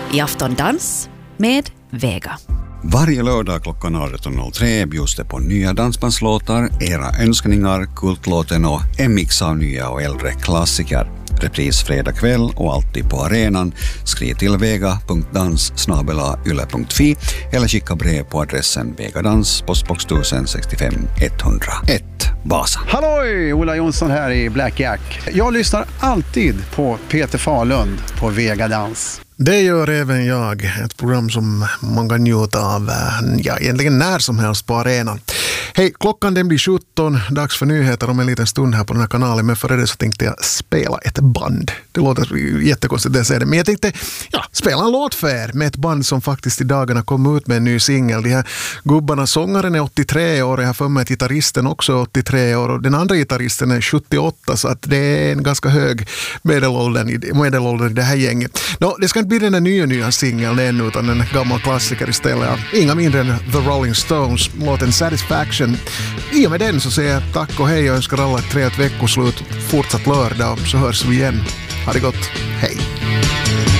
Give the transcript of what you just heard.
i Afton Dans med Vega. Varje lördag klockan 18.03 bjuds det på nya dansbandslåtar, era önskningar, kultlåten och en mix av nya och äldre klassiker. Repris fredag kväll och alltid på arenan. Skriv till vega.dans@yle.fi eller skicka brev på adressen Vegadans, postbox 1065 101 Vasa. Halloj! Ola Jonsson här i Black Jack. Jag lyssnar alltid på Peter Fahlund på Vegadans. Det gör även jag. Ett program som man kan njuta av egentligen när som helst på arenan. Hej, klockan den blir 17. Dags för nyheter om en liten stund här på den här kanalen. Men före det så tänkte jag spela ett band. Det låter jättekonstigt det säger det. Men jag tänkte spela en låt för er med ett band som faktiskt i dagarna kom ut med en ny singel. De här gubbarna, sångaren är 83 år. Jag har för mig att gitarristen också är 83 år. Och den andra gitarristen är 78. Så att det är en ganska hög medelålder i det här gänget. Det ska inte bli den där nya singeln ännu utan en gammal klassiker istället. Inga mindre än The Rolling Stones. Låten Satisfaction. I och med den så säger jag tack och hej och önskar alla ett trevligt veckoslut. Fortsatt lördag så hörs vi igen. Ha det gott. Hej.